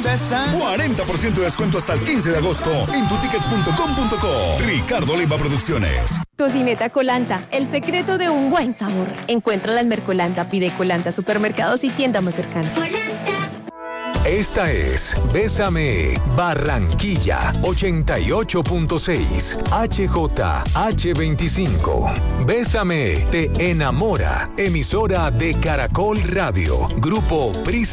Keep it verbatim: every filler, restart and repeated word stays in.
cerveza. cuarenta por ciento de descuento hasta el quince de agosto en tuticket punto com punto co. Ricardo Leiva Producciones. Tocineta Colanta, el secreto de un buen sabor. Encuéntrala en Mercolanta, pide Colanta, supermercados y tienda más cercana. Esta es Bésame Barranquilla ochenta y ocho punto seis H J H veinticinco. Bésame te enamora. Emisora de Caracol Radio. Grupo Prisa.